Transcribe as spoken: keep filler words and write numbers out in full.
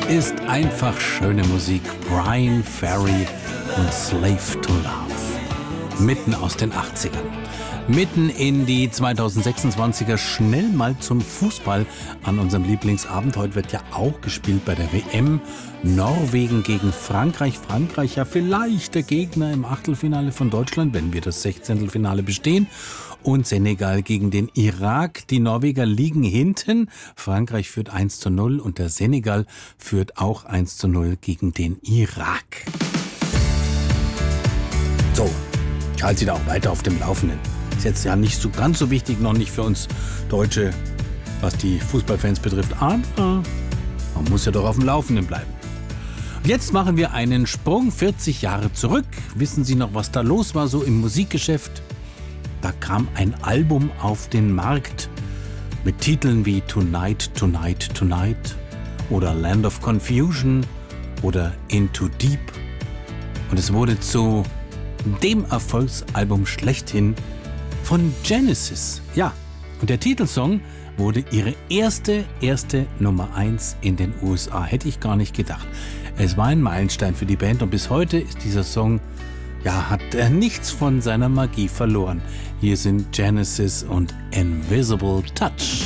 ist einfach schöne Musik. Bryan Ferry und Slave to Love. Mitten aus den achtzigern. Mitten in die zweitausendsechsundzwanziger, schnell mal zum Fußball an unserem Lieblingsabend. Heute wird ja auch gespielt bei der W M. Norwegen gegen Frankreich. Frankreich ja vielleicht der Gegner im Achtelfinale von Deutschland, wenn wir das Sechzehntelfinale bestehen. Und Senegal gegen den Irak. Die Norweger liegen hinten. Frankreich führt eins zu null und der Senegal führt auch eins zu null gegen den Irak. So, ich halte Sie da auch weiter auf dem Laufenden. Ist jetzt ja nicht so ganz so wichtig, noch nicht für uns Deutsche, was die Fußballfans betrifft. Aber man muss ja doch auf dem Laufenden bleiben. Und jetzt machen wir einen Sprung vierzig Jahre zurück. Wissen Sie noch, was da los war so im Musikgeschäft? Da kam ein Album auf den Markt mit Titeln wie Tonight, Tonight, Tonight oder Land of Confusion oder Into Deep. Und es wurde zu dem Erfolgsalbum schlechthin von Genesis. Ja, und der Titelsong wurde ihre erste, erste Nummer eins in den U S A. Hätte ich gar nicht gedacht. Es war ein Meilenstein für die Band und bis heute ist dieser Song, ja, hat er nichts von seiner Magie verloren. Hier sind Genesis und Invisible Touch.